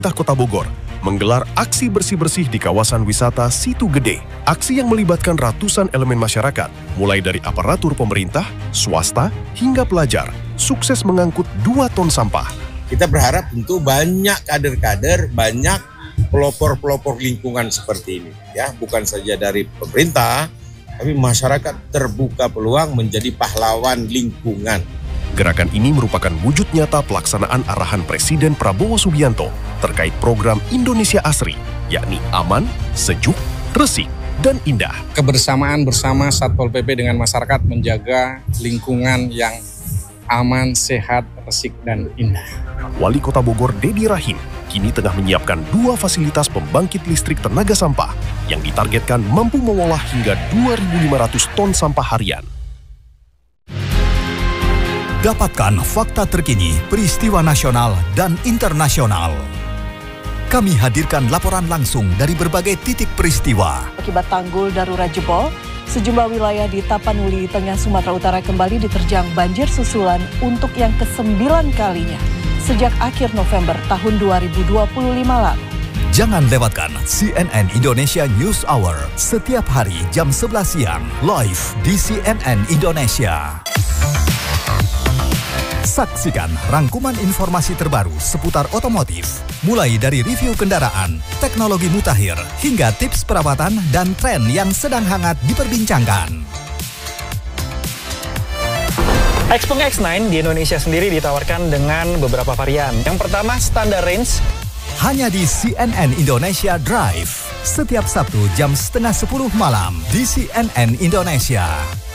Kota Bogor menggelar aksi bersih-bersih di kawasan wisata Situ Gede. Aksi yang melibatkan ratusan elemen masyarakat, mulai dari aparatur pemerintah, swasta, hingga pelajar, sukses mengangkut 2 ton sampah. Kita berharap tentu banyak kader-kader, banyak pelopor-pelopor lingkungan seperti ini. Ya, bukan saja dari pemerintah, tapi masyarakat terbuka peluang menjadi pahlawan lingkungan. Gerakan ini merupakan wujud nyata pelaksanaan arahan Presiden Prabowo Subianto terkait program Indonesia Asri, yakni aman, sejuk, resik, dan indah. Kebersamaan bersama Satpol PP dengan masyarakat menjaga lingkungan yang aman, sehat, resik, dan indah. Wali Kota Bogor Dedi Rahim kini tengah menyiapkan 2 fasilitas pembangkit listrik tenaga sampah yang ditargetkan mampu mengolah hingga 2.500 ton sampah harian. Dapatkan fakta terkini, peristiwa nasional dan internasional. Kami hadirkan laporan langsung dari berbagai titik peristiwa. Akibat tanggul darurat jebol, sejumlah wilayah di Tapanuli, Tengah Sumatera Utara kembali diterjang banjir susulan untuk yang ke-9 kalinya sejak akhir November tahun 2025 lalu. Jangan lewatkan CNN Indonesia News Hour setiap hari jam 11 siang live di CNN Indonesia. Saksikan rangkuman informasi terbaru seputar otomotif, mulai dari review kendaraan, teknologi mutakhir, hingga tips perawatan dan tren yang sedang hangat diperbincangkan. Xpeng X9 di Indonesia sendiri ditawarkan dengan beberapa varian. Yang pertama, standar range. Hanya di CNN Indonesia Drive, setiap Sabtu jam 9:30 malam di CNN Indonesia.